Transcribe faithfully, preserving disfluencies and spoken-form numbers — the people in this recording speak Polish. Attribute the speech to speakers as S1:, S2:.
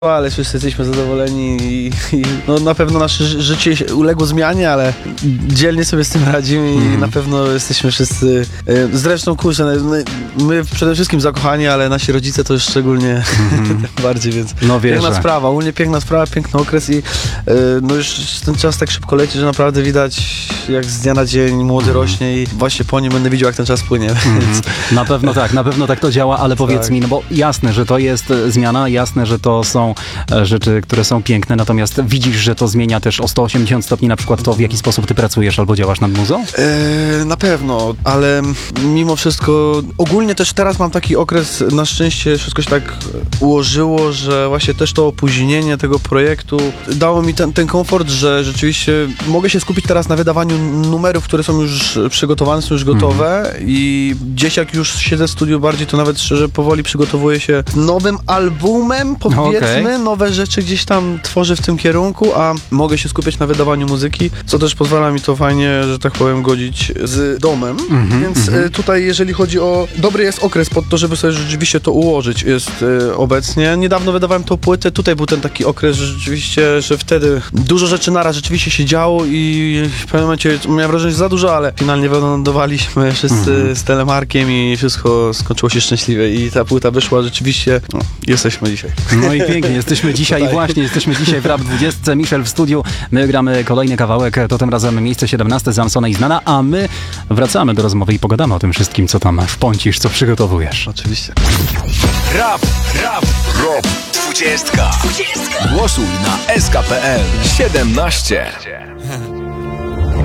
S1: ale wszyscy jesteśmy zadowoleni i, i no, na pewno nasze ży- życie uległo zmianie, ale dzielnie sobie z tym radzimy i mm. na pewno jesteśmy wszyscy, e, zresztą kurczę, my, my przede wszystkim zakochani, ale nasi rodzice to już szczególnie mm. bardziej, więc
S2: no wierzę.
S1: Piękna sprawa, ogólnie piękna sprawa, piękny okres i e, no już ten czas tak szybko leci, że naprawdę widać jak z dnia na dzień młody mm. rośnie i właśnie po nim będę widział jak ten czas płynie. Mm.
S2: Na pewno tak, na pewno tak to działa, ale powiedz tak. mi, no bo jasne, że to jest zmiana, jasne, że to są rzeczy, które są piękne, natomiast widzisz, że to zmienia też o sto osiemdziesiąt stopni na przykład to, w jaki sposób ty pracujesz albo działasz nad muzą?
S1: Eee, na pewno, ale mimo wszystko, ogólnie też teraz mam taki okres, na szczęście wszystko się tak ułożyło, że właśnie też to opóźnienie tego projektu dało mi ten, ten komfort, że rzeczywiście mogę się skupić teraz na wydawaniu numerów, które są już przygotowane, są już gotowe mm. i gdzieś jak już siedzę w studiu bardziej, to nawet szczerze powoli przygotowuję się nowym albumem, powiedzmy, okay. nowe rzeczy gdzieś tam tworzę w tym kierunku, a mogę się skupiać na wydawaniu muzyki, co też pozwala mi to fajnie, że tak powiem, godzić z domem, mm-hmm, więc mm-hmm. tutaj jeżeli chodzi o... Dobry jest okres pod to, żeby sobie rzeczywiście to ułożyć, jest y, obecnie. Niedawno wydawałem tą płytę, tutaj był ten taki okres, że rzeczywiście, że wtedy dużo rzeczy naraz rzeczywiście się działo i w pewnym momencie miałem wrażenie, że za dużo, ale finalnie wylądowaliśmy wszyscy mm-hmm. z Telemarkiem i wszystko skończyło się szczęśliwie i ta płyta wyszła rzeczywiście, no, jesteśmy dzisiaj.
S2: No i pięknie, jesteśmy dzisiaj i właśnie jesteśmy dzisiaj w Rap dwadzieścia. Michel w studiu, my gramy kolejny kawałek, to tym razem miejsce siedemnaste, Samsona i Znana, a my wracamy do rozmowy i pogadamy o tym wszystkim, co tam wpącisz, co przygotowujesz.
S1: Oczywiście.
S3: Rap, rap, rap, dwudziestka. Głosuj na S K P L siedemnaście.